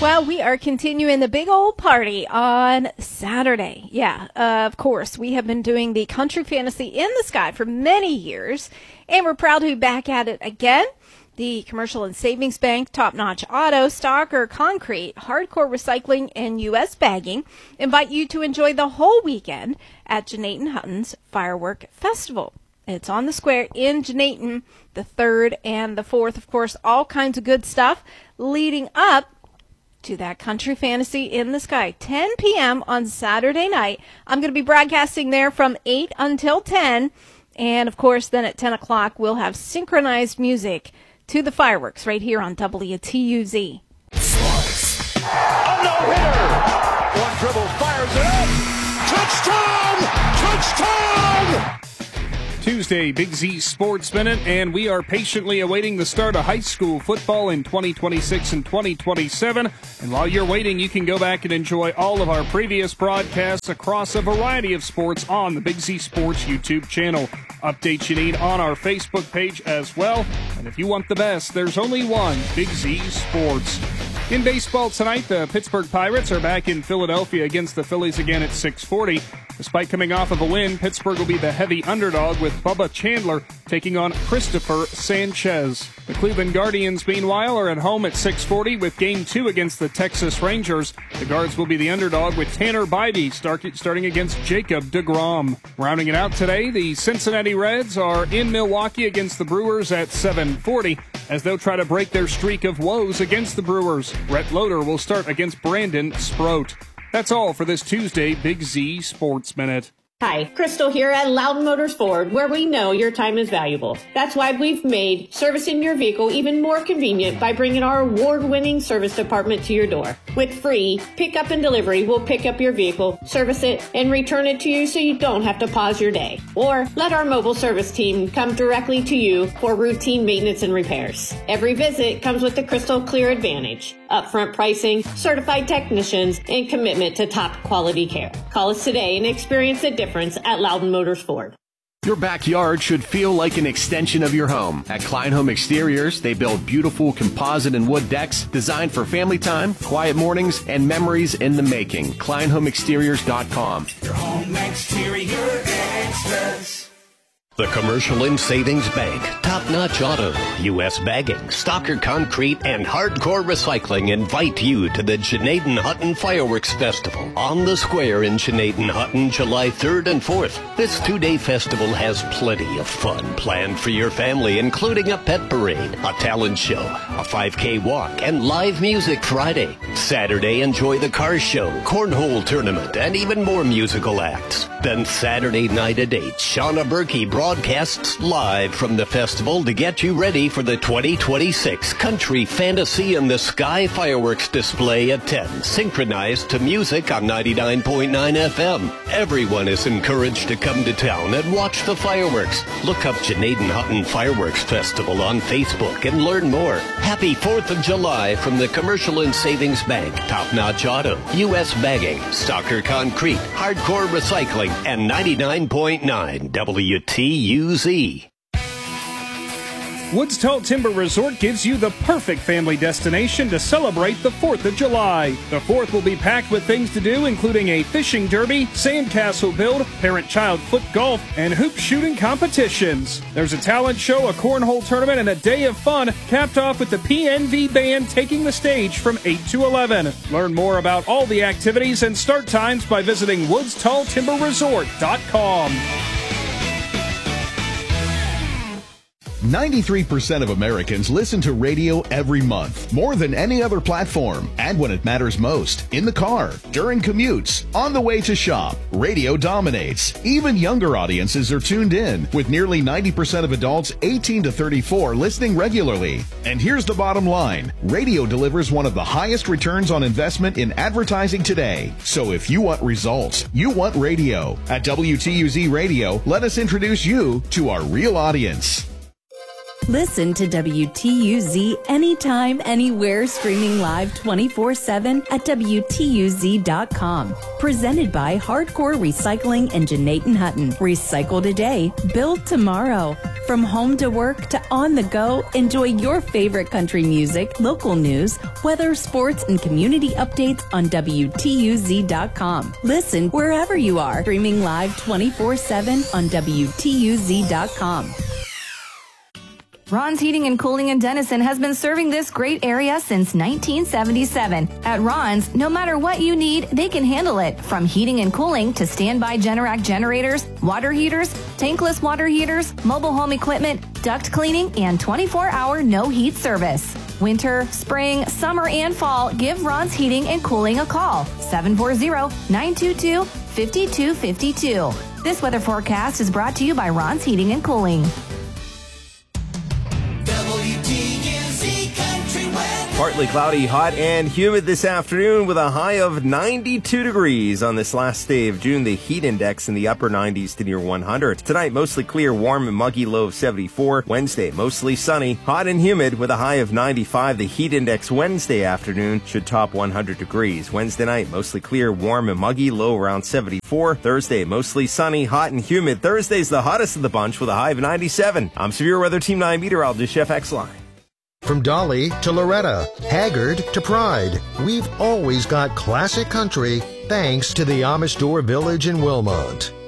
Well, we are continuing the big old party on Saturday. Yeah, of course, we have been doing the Country Fantasy in the Sky for many years, and we're proud to be back at it again. The Commercial and Savings Bank, Top Notch Auto, Stalker Concrete, Hardcore Recycling, and U.S. Bagging invite you to enjoy the whole weekend at Jeanette Hutton's Firework Festival. It's on the square in Jeanette, the 3rd and the 4th. Of course, all kinds of good stuff leading up to that Country Fantasy in the Sky, 10 p.m. on Saturday night. I'm going to be broadcasting there from 8 until 10. And, of course, then at 10 o'clock, we'll have synchronized music to the fireworks right here on WTUZ. A no-hitter. One dribble, fires it up. Touchdown! Touchdown! Tuesday, Big Z Sports Minute, and we are patiently awaiting the start of high school football in 2026 and 2027. And while you're waiting, you can go back and enjoy all of our previous broadcasts across a variety of sports on the Big Z Sports YouTube channel. Updates you need on our Facebook page as well. And if you want the best, there's only one, Big Z Sports. In baseball tonight, the Pittsburgh Pirates are back in Philadelphia against the Phillies again at 6:40. Despite coming off of a win, Pittsburgh will be the heavy underdog with Bubba Chandler taking on Christopher Sanchez. The Cleveland Guardians, meanwhile, are at home at 6:40 with Game 2 against the Texas Rangers. The Guards will be the underdog with Tanner Bybee starting against Jacob deGrom. Rounding it out today, the Cincinnati Reds are in Milwaukee against the Brewers at 7:40 as they'll try to break their streak of woes against the Brewers. Rhett Loader will start against Brandon Sproat. That's all for this Tuesday Big Z Sports Minute. Hi, Crystal here at Loudon Motors Ford, where we know your time is valuable. That's why we've made servicing your vehicle even more convenient by bringing our award-winning service department to your door. With free pickup and delivery, we'll pick up your vehicle, service it, and return it to you so you don't have to pause your day. Or let our mobile service team come directly to you for routine maintenance and repairs. Every visit comes with the Crystal Clear Advantage, upfront pricing, certified technicians, and commitment to top quality care. Call us today and experience the difference at Loudon Motors Ford. Your backyard should feel like an extension of your home. At Klein Home Exteriors, they build beautiful composite and wood decks designed for family time, quiet mornings, and memories in the making. KleinHomeExteriors.com. Your home exterior extras. The Commercial and Savings Bank, Top Notch Auto, U.S. Bagging, Stalker Concrete, and Hardcore Recycling invite you to the Jeanette Hutton Fireworks Festival on the square in Jeanette Hutton, July 3rd and 4th. This two-day festival has plenty of fun planned for your family, including a pet parade, a talent show, a 5K walk, and live music Friday. Saturday, enjoy the car show, cornhole tournament, and even more musical acts. Then Saturday night at 8, Shauna Berkey broadcasts live from the festival to get you ready for the 2026 Country Fantasy in the Sky fireworks display at 10, synchronized to music on 99.9 FM. Everyone is encouraged to come to town and watch the fireworks. Look up Jeanette Hutton Fireworks Festival on Facebook and learn more. Happy 4th of July from the Commercial and Savings Bank, Top Notch Auto, U.S. Bagging, Stalker Concrete, Hardcore Recycling, and 99.9 WTUZ. Woods Tall Timber Resort gives you the perfect family destination to celebrate the 4th of July. The 4th will be packed with things to do, including a fishing derby, sandcastle build, parent-child foot golf, and hoop shooting competitions. There's a talent show, a cornhole tournament, and a day of fun, capped off with the PNV Band taking the stage from 8 to 11. Learn more about all the activities and start times by visiting woodstalltimberresort.com. 93% of Americans listen to radio every month, more than any other platform. And when it matters most, in the car, during commutes, on the way to shop, radio dominates. Even younger audiences are tuned in, with nearly 90% of adults 18 to 34 listening regularly. And here's the bottom line. Radio delivers one of the highest returns on investment in advertising today. So if you want results, you want radio. At WTUZ Radio, let us introduce you to our real audience. Listen to WTUZ anytime, anywhere, streaming live 24/7 at WTUZ.com. Presented by Hardcore Recycling in Jenaten Hutton. Recycle today, build tomorrow. From home to work to on the go, enjoy your favorite country music, local news, weather, sports, and community updates on WTUZ.com. Listen wherever you are, streaming live 24/7 on WTUZ.com. Ron's Heating and Cooling in Denison has been serving this great area since 1977. At Ron's, no matter what you need, they can handle it. From heating and cooling to standby Generac generators, water heaters, tankless water heaters, mobile home equipment, duct cleaning, and 24-hour no-heat service. Winter, spring, summer, and fall, give Ron's Heating and Cooling a call. 740-922-5252. This weather forecast is brought to you by Ron's Heating and Cooling. Partly cloudy, hot, and humid this afternoon with a high of 92 degrees on this last day of June. The heat index in the upper 90s to near 100. Tonight, mostly clear, warm, and muggy, low of 74. Wednesday, mostly sunny, hot and humid with a high of 95. The heat index Wednesday afternoon should top 100 degrees. Wednesday night, mostly clear, warm, and muggy, low around 74. Thursday, mostly sunny, hot, and humid. Thursday's the hottest of the bunch with a high of 97. I'm Severe Weather Team 9 meteorologist Chef X-Line. From Dolly to Loretta, Haggard to Pride, we've always got classic country thanks to the Amish Door Village in Wilmot.